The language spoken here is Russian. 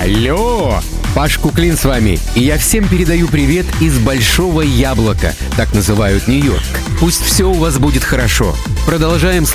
Алло! Паш Куклин с вами, и я всем передаю привет из Большого Яблока, так называют Нью-Йорк. Пусть все у вас будет хорошо. Продолжаем